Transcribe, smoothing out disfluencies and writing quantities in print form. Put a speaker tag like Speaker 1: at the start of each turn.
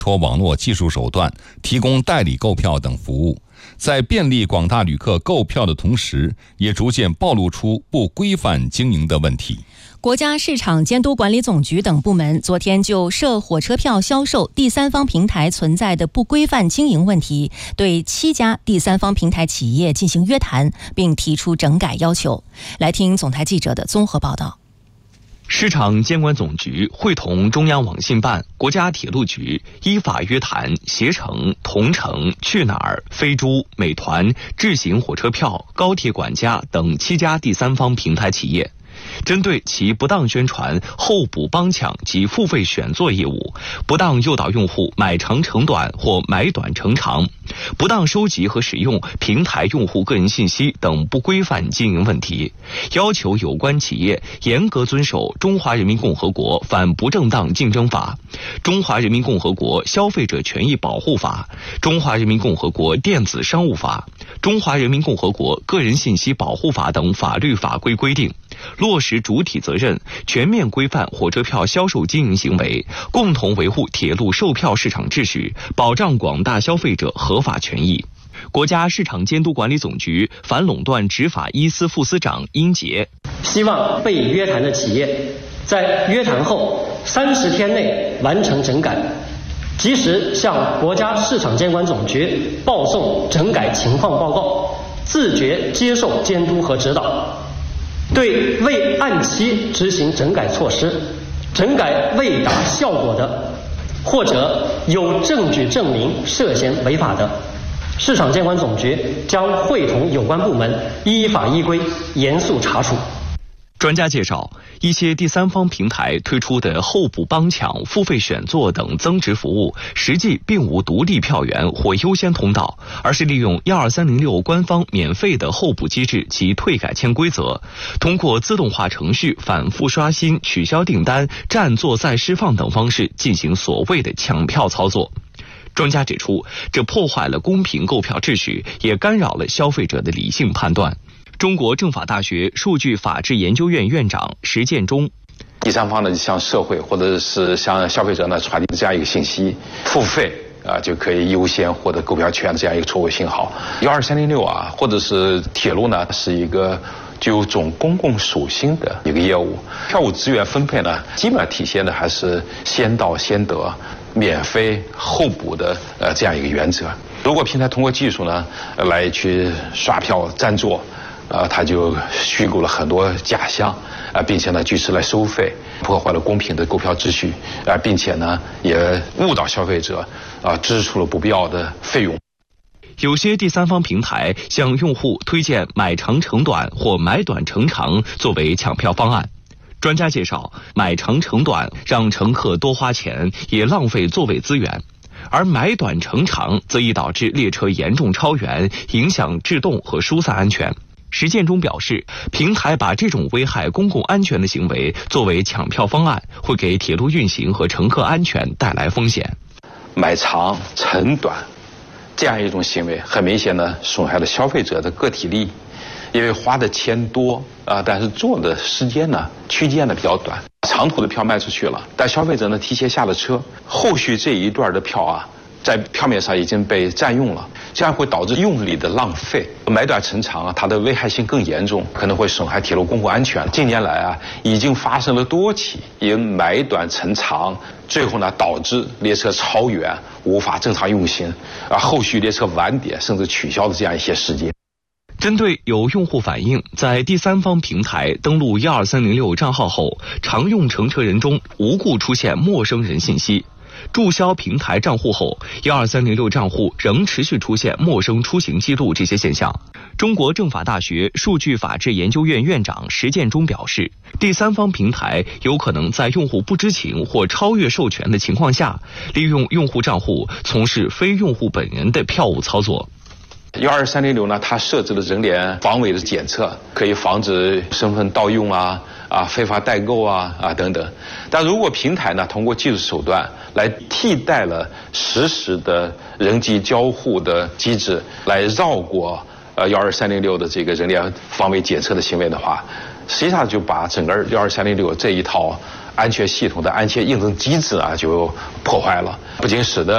Speaker 1: 托网络技术手段提供代理购票等服务，在便利广大旅客购票的同时，也逐渐暴露出不规范经营的问题。
Speaker 2: 国家市场监督管理总局等部门昨天就涉火车票销售第三方平台存在的不规范经营问题，对7家第三方平台企业进行约谈，并提出整改要求。来听总台记者的综合报道。
Speaker 3: 市场监管总局会同中央网信办、国家铁路局依法约谈携程、同程、去哪儿、飞猪、美团、智行火车票、高铁管家等7家第三方平台企业，针对其不当宣传候补帮抢及付费选座业务，不当诱导用户买长乘短或买短乘长，不当收集和使用平台用户个人信息等不规范经营问题，要求有关企业严格遵守《中华人民共和国反不正当竞争法》、《中华人民共和国消费者权益保护法》、《中华人民共和国电子商务法》、《中华人民共和国个人信息保护法》等法律法规规定，落实主体责任，全面规范火车票销售经营行为，共同维护铁路售票市场秩序，保障广大消费者合法权益。国家市场监督管理总局反垄断执法一司副司长殷杰
Speaker 4: 希望被约谈的企业在约谈后30天内完成整改，及时向国家市场监管总局报送整改情况报告，自觉接受监督和指导。对未按期执行整改措施、整改未达效果的，或者有证据证明涉嫌违法的，市场监管总局将会同有关部门依法依规严肃查处。
Speaker 3: 专家介绍，一些第三方平台推出的候补帮抢、付费选座等增值服务，实际并无独立票源或优先通道，而是利用12306官方免费的候补机制及退改签规则，通过自动化程序反复刷新、取消订单、占座再释放等方式进行所谓的抢票操作。专家指出，这破坏了公平购票秩序，也干扰了消费者的理性判断。中国政法大学数据法治研究院院长石建中，
Speaker 5: 第三方呢向社会或者是向消费者呢传递这样一个信息，付费就可以优先获得购票权的这样一个错误信号。12306或者是铁路呢是一个具有种公共属性的一个业务，票务资源分配呢基本上体现的还是先到先得、免费候补的这样一个原则。如果平台通过技术呢来去刷票占座，他就虚构了很多假象，并且呢据此来收费，破坏了公平的购票秩序，并且呢也误导消费者，支出了不必要的费用。
Speaker 3: 有些第三方平台向用户推荐买长乘短或买短乘长作为抢票方案。专家介绍，买长乘短让乘客多花钱，也浪费座位资源。而买短乘长则易导致列车严重超员，影响制动和疏散安全。石建中表示，平台把这种危害公共安全的行为作为抢票方案，会给铁路运行和乘客安全带来风险。
Speaker 5: 买长乘短这样一种行为，很明显呢损害了消费者的个体利益，因为花的钱多但是坐的时间呢区间呢比较短，长途的票卖出去了，但消费者呢提前下了车，后续这一段的票在票面上已经被占用了，这样会导致用力的浪费。买短乘长它的危害性更严重，可能会损害铁路公共安全。近年来已经发生了多起因买短乘长，最后呢导致列车超员无法正常运行，后续列车晚点甚至取消的这样一些事件。
Speaker 3: 针对有用户反映，在第三方平台登录12306账号后，常用乘车人中无故出现陌生人信息。注销平台账户后，12306账户仍持续出现陌生出行记录这些现象。中国政法大学数据法治研究院院长石建中表示，第三方平台有可能在用户不知情或超越授权的情况下，利用用户账户从事非用户本人的票务操作。
Speaker 5: 12306呢，它设置了人脸防伪的检测，可以防止身份盗用非法代购等等。但如果平台呢通过技术手段来替代了实时的人机交互的机制，来绕过12306的这个人脸防伪检测的行为的话，实际上就把整个12306这一套安全系统的安全验证机制就破坏了，不仅使得